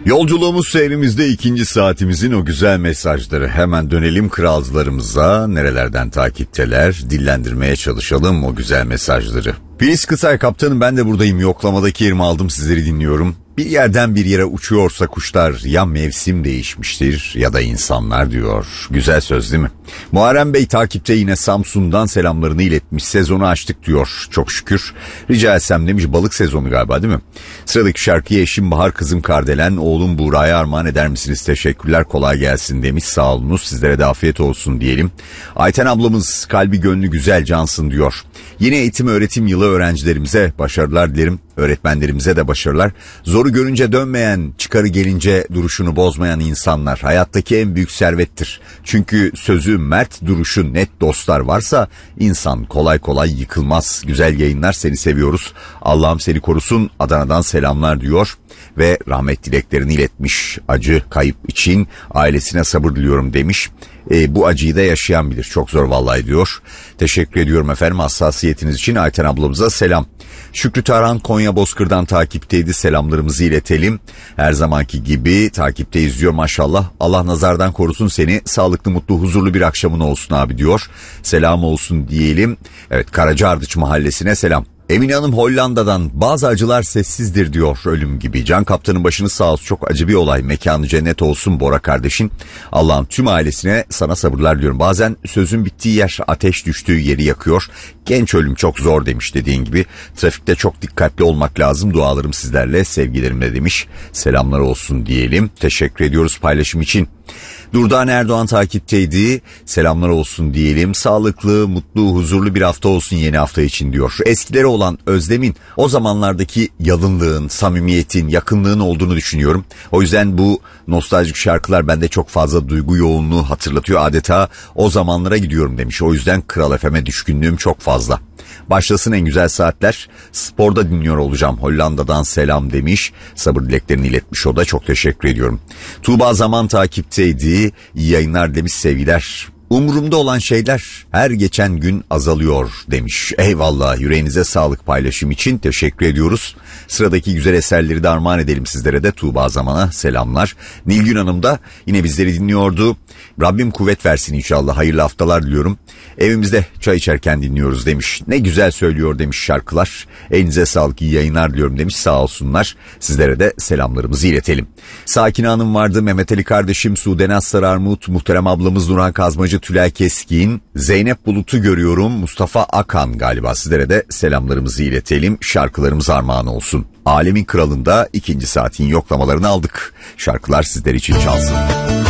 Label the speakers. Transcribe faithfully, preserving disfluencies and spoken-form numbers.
Speaker 1: Yolculuğumuz seyrimizde ikinci saatimizin o güzel mesajları. Hemen dönelim kralcılarımıza, nerelerden takipteler, dillendirmeye çalışalım o güzel mesajları. Filiz Kısay, kaptanım ben de buradayım, yoklamadaki yerimi aldım, sizleri dinliyorum. Bir yerden bir yere uçuyorsa kuşlar ya mevsim değişmiştir ya da insanlar diyor. Güzel söz değil mi? Muharrem Bey takipte, yine Samsun'dan selamlarını iletmiş. Sezonu açtık diyor, çok şükür. Rica etsem demiş, balık sezonu galiba değil mi? Sıradaki şarkıyı eşim Bahar, kızım Kardelen, oğlum Buğra'ya armağan eder misiniz? Teşekkürler, kolay gelsin demiş. Sağ olunuz, sizlere de afiyet olsun diyelim. Ayten ablamız kalbi gönlü güzel cansın diyor. Yeni eğitim öğretim yılı öğrencilerimize başarılar dilerim. Öğretmenlerimize de başarılar. Zoru görünce dönmeyen, çıkarı gelince duruşunu bozmayan insanlar hayattaki en büyük servettir. Çünkü sözü mert, duruşu net dostlar varsa insan kolay kolay yıkılmaz. Güzel yayınlar, seni seviyoruz. Allah'ım seni korusun. Adana'dan selamlar diyor ve rahmet dileklerini iletmiş. Acı kayıp için ailesine sabır diliyorum demiş. E, bu acıyı da yaşayan bilir. Çok zor vallahi diyor. Teşekkür ediyorum efendim hassasiyetiniz için. Ayten ablamıza selam. Şükrü Tarhan Konya Bozkır'dan takipteydi. Selamlarımızı iletelim. Her zamanki gibi takipte izliyor maşallah. Allah nazardan korusun seni. Sağlıklı, mutlu, huzurlu bir akşamın olsun abi diyor. Selam olsun diyelim. Evet, Karacaardıç mahallesine selam. Emine Hanım Hollanda'dan, bazı acılar sessizdir diyor, ölüm gibi. Can kaptanın başını sağ olsun, çok acı bir olay. Mekanı cennet olsun Bora kardeşin. Allah'ım tüm ailesine sana sabırlar diliyorum. Bazen sözün bittiği yer ateş düştüğü yeri yakıyor. Genç ölüm çok zor demiş, dediğin gibi. Trafikte çok dikkatli olmak lazım. Dualarım sizlerle, sevgilerimle demiş. Selamlar olsun diyelim. Teşekkür ediyoruz paylaşım için. Durdan Erdoğan takipteydi. Selamlar olsun diyelim. Sağlıklı, mutlu, huzurlu bir hafta olsun yeni hafta için diyor. Eskilere olan özlemin, o zamanlardaki yalınlığın, samimiyetin, yakınlığın olduğunu düşünüyorum. O yüzden bu nostaljik şarkılar bende çok fazla duygu yoğunluğu hatırlatıyor. Adeta o zamanlara gidiyorum demiş. O yüzden Kral F M'e düşkünlüğüm çok fazla. Başlasın en güzel saatler. Sporda dinliyor olacağım. Hollanda'dan selam demiş. Sabır dileklerini iletmiş o da. Çok teşekkür ediyorum. Tuğba Zaman takipteydi. İyi yayınlar demiş, sevgiler. Umurumda olan şeyler her geçen gün azalıyor demiş. Eyvallah, yüreğinize sağlık paylaşım için. Teşekkür ediyoruz. Sıradaki güzel eserleri de armağan edelim sizlere de. Tuğba Zaman'a selamlar. Nilgün Hanım da yine bizleri dinliyordu. Rabbim kuvvet versin inşallah. Hayırlı haftalar diliyorum. Evimizde çay içerken dinliyoruz demiş. Ne güzel söylüyor demiş şarkılar. Elinize sağlık, iyi yayınlar diliyorum demiş. Sağ olsunlar. Sizlere de selamlarımızı iletelim. Sakine Hanım vardı. Mehmet Ali kardeşim, Sudenaz Sararmut, muhterem ablamız Nurhan Kazmacı, Tülay Keskin, Zeynep Bulut'u görüyorum. Mustafa Akan galiba. Sizlere de selamlarımızı iletelim. Şarkılarımız armağan olsun. Alemin Kralı'nda ikinci saatin yoklamalarını aldık. Şarkılar sizler için çalsın.